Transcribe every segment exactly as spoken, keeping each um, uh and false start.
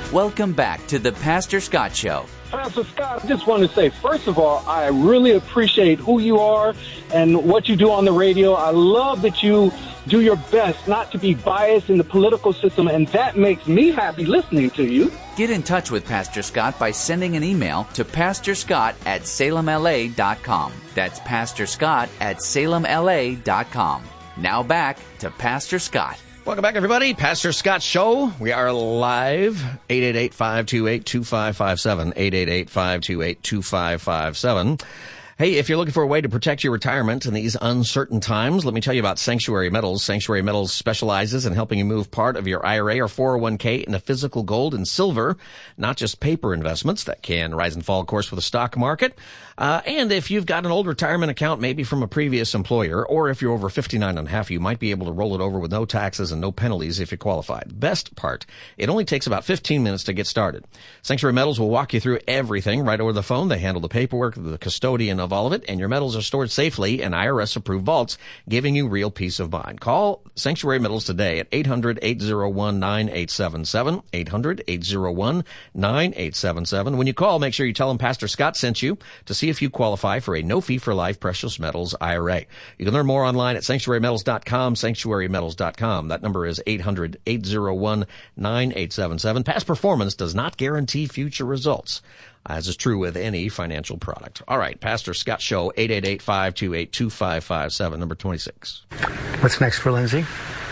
Welcome back to the Pastor Scott Show. Pastor Scott, I just want to say, first of all, I really appreciate who you are and what you do on the radio. I love that you do your best not to be biased in the political system, and that makes me happy listening to you. Get in touch with Pastor Scott by sending an email to pastor scott at salem l a dot com. That's pastor scott at salem l a dot com. Now back to Pastor Scott. Welcome back, everybody. Pastor Scott Show. We are live. eight eight eight, five two eight, two five five seven. eight eight eight, five two eight, two five five seven. Hey, if you're looking for a way to protect your retirement in these uncertain times, let me tell you about Sanctuary Metals. Sanctuary Metals specializes in helping you move part of your I R A or four oh one k into physical gold and silver, not just paper investments that can rise and fall, of course, with the stock market. Uh, and if you've got an old retirement account, maybe from a previous employer, or if you're over fifty-nine and a half, you might be able to roll it over with no taxes and no penalties if you qualify. Best part, it only takes about fifteen minutes to get started. Sanctuary Metals will walk you through everything right over the phone. They handle the paperwork, the custodian of all of it, and your metals are stored safely in I R S-approved vaults, giving you real peace of mind. Call Sanctuary Metals today at eight hundred, eight oh one, nine eight seven seven, eight hundred, eight oh one, nine eight seven seven. When you call, make sure you tell them Pastor Scott sent you to see if you qualify for a no-fee-for-life precious metals I R A. You can learn more online at sanctuary metals dot com, sanctuary metals dot com. That number is eight hundred, eight oh one, nine eight seven seven. Past performance does not guarantee future results, as is true with any financial product. All right, Pastor Scott Show, eight eight eight, five two eight, two five five seven, number twenty-six. What's next for Lindsay?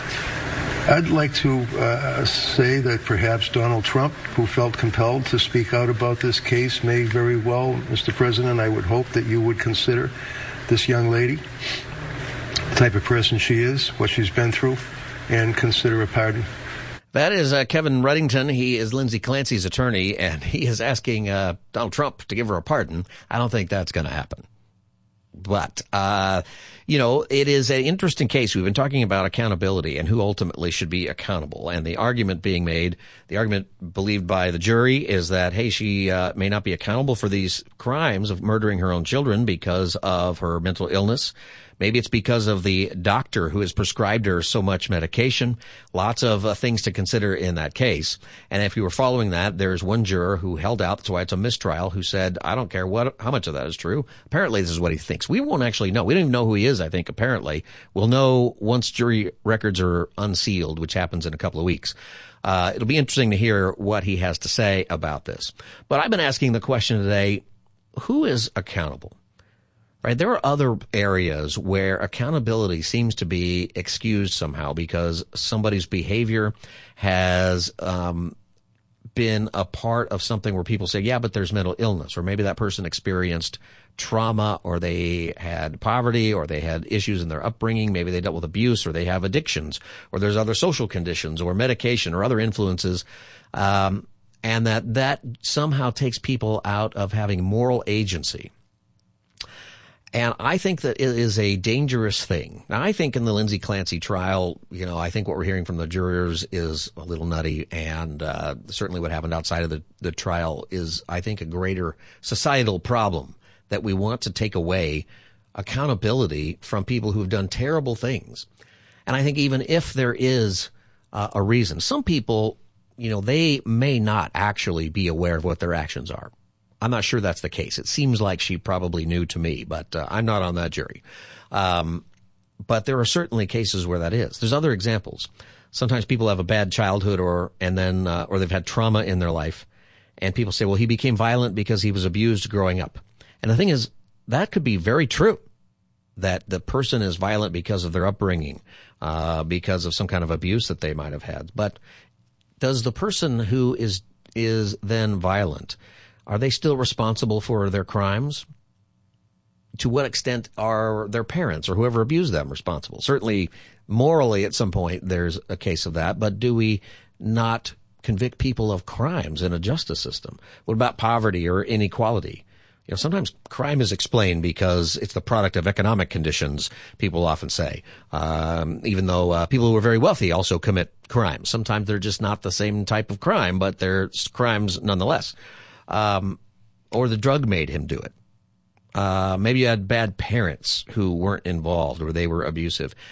I'd like to uh, say that perhaps Donald Trump, who felt compelled to speak out about this case, may very well, Mister President, I would hope that you would consider this young lady, the type of person she is, what she's been through, and consider a pardon. That is uh, Kevin Reddington. He is Lindsay Clancy's attorney, and he is asking uh, Donald Trump to give her a pardon. I don't think that's going to happen. But, uh, you know, it is an interesting case. We've been talking about accountability and who ultimately should be accountable. And the argument being made, the argument believed by the jury is that, hey, she uh, may not be accountable for these crimes of murdering her own children because of her mental illness. Maybe it's because of the doctor who has prescribed her so much medication. Lots of uh, things to consider in that case. And if you were following that, there's one juror who held out, that's why it's a mistrial, who said, I don't care what, how much of that is true. Apparently, this is what he thinks. We won't actually know. We don't even know who he is, I think, apparently. We'll know once jury records are unsealed, which happens in a couple of weeks. Uh, it'll be interesting to hear what he has to say about this. But I've been asking the question today, who is accountable? Right, there are other areas where accountability seems to be excused somehow because somebody's behavior has um, been a part of something where people say, yeah, but there's mental illness, or maybe that person experienced trauma, or they had poverty, or they had issues in their upbringing. Maybe they dealt with abuse, or they have addictions, or there's other social conditions, or medication, or other influences, um, and that that somehow takes people out of having moral agency. And I think that it is a dangerous thing. Now, I think in the Lindsay Clancy trial, you know, I think what we're hearing from the jurors is a little nutty. And uh, certainly what happened outside of the, the trial is, I think, a greater societal problem, that we want to take away accountability from people who've done terrible things. And I think even if there is uh, a reason, some people, you know, they may not actually be aware of what their actions are. I'm not sure that's the case. It seems like she probably knew to me, but uh, I'm not on that jury. Um, but there are certainly cases where that is. There's other examples. Sometimes people have a bad childhood, or and then uh, or they've had trauma in their life, and people say, well, he became violent because he was abused growing up. And the thing is, that could be very true, that the person is violent because of their upbringing, uh, because of some kind of abuse that they might have had. But does the person who is is then violent, are they still responsible for their crimes? To what extent are their parents or whoever abused them responsible? Certainly, morally, at some point, there's a case of that. But do we not convict people of crimes in a justice system? What about poverty or inequality? You know, sometimes crime is explained because it's the product of economic conditions, people often say, um, even though uh, people who are very wealthy also commit crimes. Sometimes they're just not the same type of crime, but they're crimes nonetheless. Um, or the drug made him do it. Uh, maybe you had bad parents who weren't involved, or they were abusive.